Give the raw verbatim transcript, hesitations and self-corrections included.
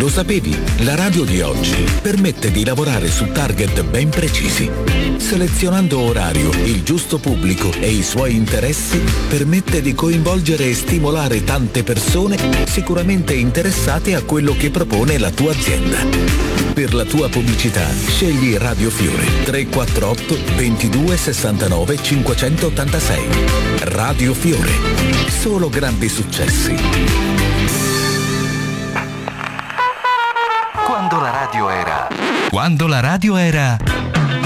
Lo sapevi? La radio di oggi permette di lavorare su target ben precisi. Selezionando orario, il giusto pubblico e i suoi interessi, permette di coinvolgere e stimolare tante persone sicuramente interessate a quello che propone la tua azienda. Per la tua pubblicità, scegli Radio Fiore tre quattro otto ventidue sessantanove cinquecentottantasei. Radio Fiore. Solo grandi successi. Quando la radio era... Quando la radio era...